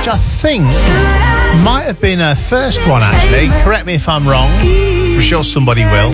which I think might have been her first one, actually. Correct me if I'm wrong. I'm sure somebody will.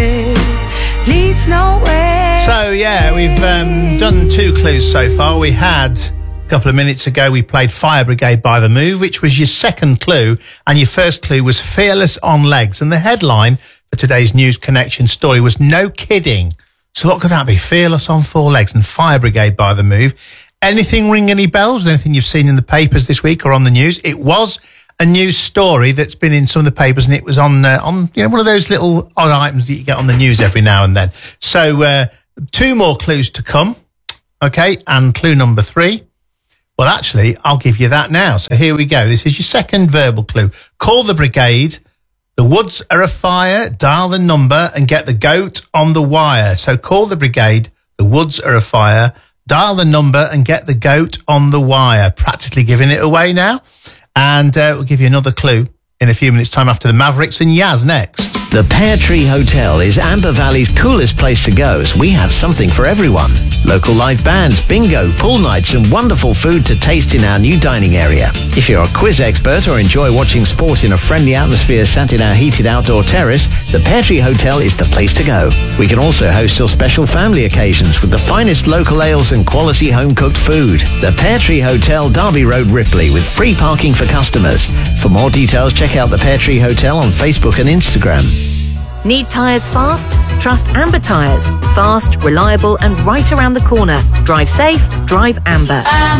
So, yeah, we've done 2 clues so far. We had, a couple of minutes ago, we played Fire Brigade by The Move, which was your second clue, and your first clue was Fearless on Legs. And the headline for today's News Connection story was No Kidding. So what could that be? Fearless on 4 legs and Fire Brigade by The Move. Anything ring any bells? Anything you've seen in the papers this week or on the news? It was a news story that's been in some of the papers, and it was on one of those little odd items that you get on the news every now and then. So 2 more clues to come, okay? And clue number 3. Well, actually, I'll give you that now. So here we go. This is your second verbal clue. Call the brigade. The woods are afire. Dial the number and get the goat on the wire. So call the brigade. The woods are afire. Dial the number and get the goat on the wire. Practically giving it away now. And we'll give you another clue in a few minutes' time after the Mavericks and Yaz next. The Pear Tree Hotel is Amber Valley's coolest place to go, as we have something for everyone. Local live bands, bingo, pool nights and wonderful food to taste in our new dining area. If you're a quiz expert or enjoy watching sport in a friendly atmosphere sat in our heated outdoor terrace, the Pear Tree Hotel is the place to go. We can also host your special family occasions with the finest local ales and quality home-cooked food. The Pear Tree Hotel, Derby Road, Ripley, with free parking for customers. For more details, check out the Pear Tree Hotel on Facebook and Instagram. Need tyres fast? Trust Amber Tyres. Fast, reliable and right around the corner. Drive safe, drive Amber.